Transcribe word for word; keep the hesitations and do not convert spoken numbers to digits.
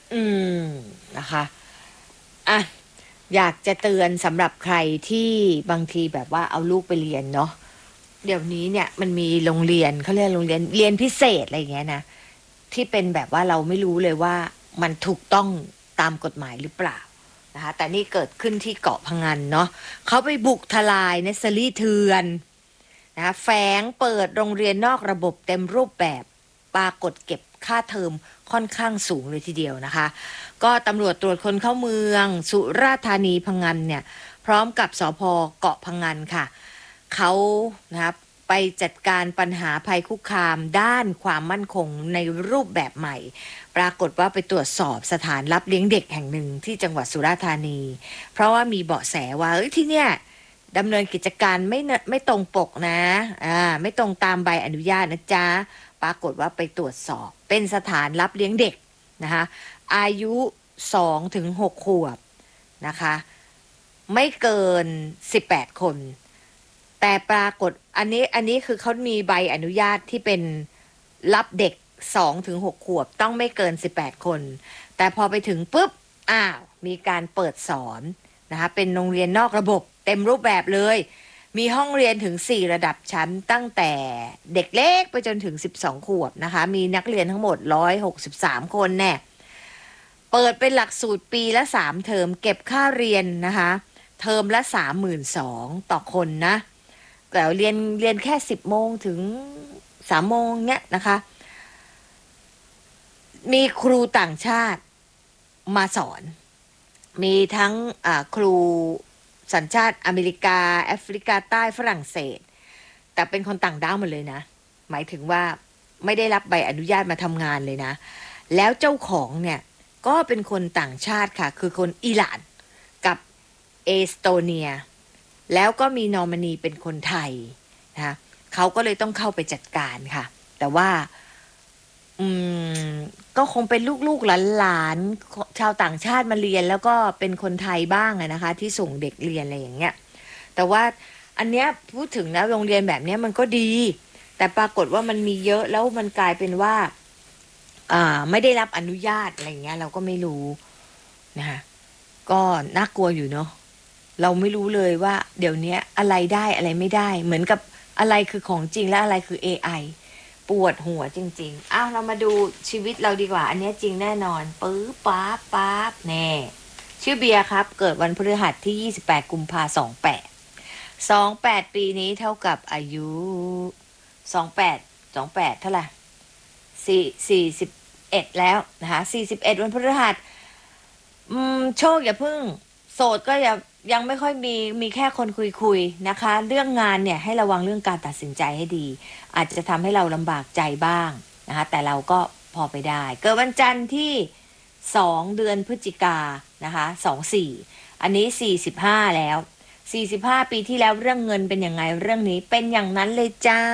อืมนะคะอ่ะอยากจะเตือนสำหรับใครที่บางทีแบบว่าเอาลูกไปเรียนเนาะเดี๋ยวนี้เนี่ยมันมีโรงเรียนเขาเรียกโรงเรียนเรียนพิเศษอะไรอย่างเงี้ยนะที่เป็นแบบว่าเราไม่รู้เลยว่ามันถูกต้องตามกฎหมายหรือเปล่านะคะแต่นี่เกิดขึ้นที่เกาะพะงันเนาะเขาไปบุกทลายเนสเซอรี่เถื่อนนะคะแฝงเปิดโรงเรียนนอกระบบเต็มรูปแบบปรากฏเก็บค่าเทอมค่อนข้างสูงเลยทีเดียวนะคะก็ตำรวจตรวจคนเข้าเมืองสุราษฎร์ธานีพะงันเนี่ยพร้อมกับสพเกาะพะงันค่ะเขานะครับไปจัดการปัญหาภัยคุกคามด้านความมั่นคงในรูปแบบใหม่ปรากฏว่าไปตรวจสอบสถานรับเลี้ยงเด็กแห่งหนึ่งที่จังหวัดสุราษฎร์ธานี เพราะว่ามีเบาะแสว่าเอ้ยที่เนี่ยดำเนินกิจการไม่เนไม่ตรงปกนะอ่าไม่ตรงตามใบอนุญาตนะจ๊ะปรากฏว่าไปตรวจสอบเป็นสถานรับเลี้ยงเด็กนะคะอายุสองถึงหกขวบนะคะไม่เกินสิบแปดคนแต่ปรากฏอันนี้อันนี้คือเขามีใบอนุญาตที่เป็นรับเด็กสองถึงหกขวบต้องไม่เกินสิบแปดคนแต่พอไปถึงปุ๊บอ้าวมีการเปิดสอนนะคะเป็นโรงเรียนนอกระบบเต็มรูปแบบเลยมีห้องเรียนถึงสี่ระดับชั้นตั้งแต่เด็กเล็กไปจนถึงสิบสองขวบนะคะมีนักเรียนทั้งหมดหนึ่งร้อยหกสิบสามคนแน่เปิดเป็นหลักสูตรปีละสามเทอมเก็บค่าเรียนนะคะเทอมละสามหมื่นสองต่อคนนะแต่เรียนเรียนแค่สิบโมงถึงสามโมงเนี้ยนะคะมีครูต่างชาติมาสอนมีทั้งครูสัญชาติอเมริกาแอฟริกาใต้ฝรั่งเศสแต่เป็นคนต่างด้าวหมดเลยนะหมายถึงว่าไม่ได้รับใบอนุญาตมาทำงานเลยนะแล้วเจ้าของเนี่ยก็เป็นคนต่างชาติค่ะคือคนอิหร่านกับเอสโตเนียแล้วก็มีนอร์มานีเป็นคนไทยนะเขาก็เลยต้องเข้าไปจัดการค่ะแต่ว่าอืมก็คงเป็นลูกๆหลานๆชาวต่างชาติมาเรียนแล้วก็เป็นคนไทยบ้างนะคะที่ส่งเด็กเรียนอะไรอย่างเงี้ยแต่ว่าอันเนี้ยพูดถึงนะโรงเรียนแบบเนี้ยมันก็ดีแต่ปรากฏว่ามันมีเยอะแล้วมันกลายเป็นว่าอ่าไม่ได้รับอนุญาตอะไรเงี้ยเราก็ไม่รู้นะคะก็น่ากลัวอยู่เนาะเราไม่รู้เลยว่าเดี๋ยวนี้อะไรได้อะไรไม่ได้เหมือนกับอะไรคือของจริงและอะไรคือ เอ ไอ ปวดหัวจริงๆอ้าวเรามาดูชีวิตเราดีกว่าอันนี้จริงแน่นอนปื๊บป๊าบป๊าบแน่ชื่อเบียร์ครับเกิดวันพฤหัสที่ยี่สิบแปดกุมภาพันธ์สองแปดสองแปดปีนี้เท่ากับอายุสองแปดสองแปดเท่าไหร่สี่สี่สิบเอ็ดแล้วนะคะสี่สิบเอ็ดวันพฤหัสอืมโชคอย่าพึ่งโสดก็อย่ายังไม่ค่อยมีมีแค่คนคุยๆนะคะเรื่องงานเนี่ยให้ระวังเรื่องการตัดสินใจให้ดีอาจจะทำให้เราลำบากใจบ้างนะคะแต่เราก็พอไปได้เกิดวันจันทร์ที่สองเดือนพฤศจิกานะคะสองสี่อันนี้สี่สิบห้าแล้วสี่สิบห้าปีที่แล้วเรื่องเงินเป็นยังไงเรื่องนี้เป็นอย่างนั้นเลยจ้า